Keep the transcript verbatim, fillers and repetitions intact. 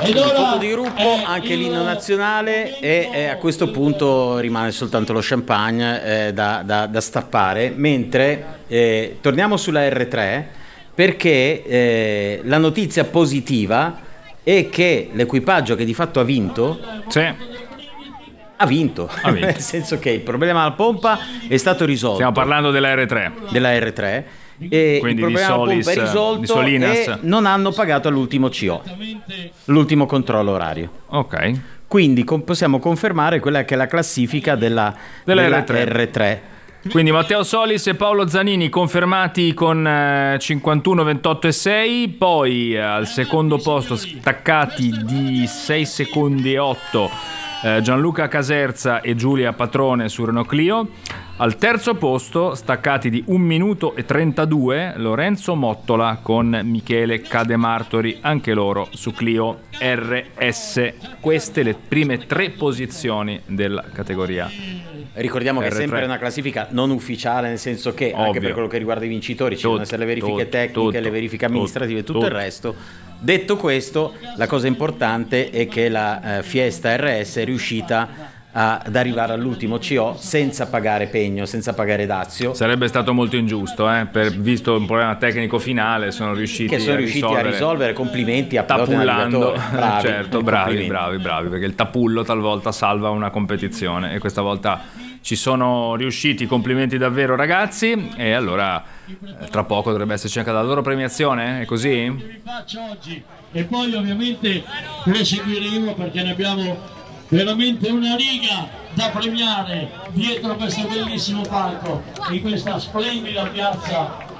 foto di gruppo, anche l'inno nazionale e, e a questo punto rimane soltanto lo champagne eh, da, da, da stappare, mentre eh, torniamo sulla erre tre perché eh, la notizia positiva è che l'equipaggio che di fatto ha vinto sì. Ha vinto. ha vinto, nel senso che il problema alla pompa è stato risolto. Stiamo parlando della erre tre. Della erre tre. E quindi il problema di Solis, alla pompa è risolto di Solinas. E non hanno pagato all'ultimo C O, l'ultimo controllo orario. Ok. Quindi com- possiamo confermare quella che è la classifica della, della, della erre tre. erre tre. Quindi Matteo Solis e Paolo Zanini confermati con eh, cinquantuno, ventotto e sei, poi eh, al secondo posto staccati di sei secondi e otto eh, Gianluca Caserza e Giulia Patrone su Renault Clio. Al terzo posto, staccati di un minuto e trentadue, Lorenzo Mottola con Michele Cademartori, anche loro su Clio erre esse. Queste le prime tre posizioni della categoria. Ricordiamo che erre tre. è sempre una classifica non ufficiale, nel senso che Ovvio. Anche per quello che riguarda i vincitori ci Tutto, devono essere le verifiche tutto, tecniche, tutto, le verifiche amministrative e tutto, tutto il resto. Detto questo, la cosa importante è che la eh, Fiesta erre esse è riuscita ad arrivare all'ultimo C O senza pagare pegno, senza pagare dazio. Sarebbe stato molto ingiusto, eh, per, visto un problema tecnico finale, sono riusciti, che sono a, riusciti risolvere, a risolvere. Complimenti a piloti tapullando. bravi, Certo, bravi, bravi, bravi, perché il tapullo talvolta salva una competizione e questa volta ci sono riusciti. Complimenti davvero, ragazzi. E allora eh, tra poco dovrebbe esserci anche la loro premiazione, è così? E poi ovviamente proseguiremo perché ne abbiamo veramente una riga da premiare dietro questo bellissimo palco, in questa splendida piazza